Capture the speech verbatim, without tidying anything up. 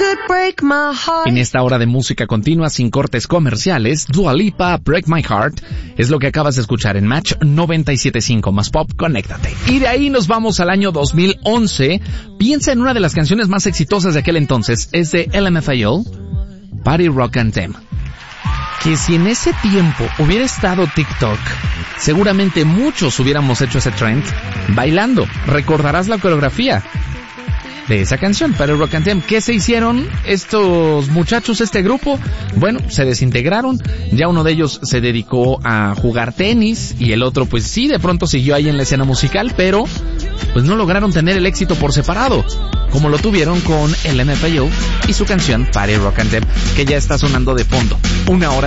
En esta hora de música continua sin cortes comerciales, Dua Lipa, Break My Heart, es lo que acabas de escuchar en Match noventa y siete punto cinco más Pop, conéctate. Y de ahí nos vamos al año dos mil once. Piensa en una de las canciones más exitosas de aquel entonces, es de L M F A O, Party Rock Anthem. Que si en ese tiempo hubiera estado TikTok, seguramente muchos hubiéramos hecho ese trend bailando. Recordarás la coreografía de esa canción, Party Rock Anthem. ¿Qué se hicieron estos muchachos, este grupo? Bueno, se desintegraron. Ya uno de ellos se dedicó a jugar tenis y el otro pues sí, de pronto siguió ahí en la escena musical, pero pues no lograron tener el éxito por separado, como lo tuvieron con L M F A O y su canción Party Rock Anthem, que ya está sonando de fondo. Una hora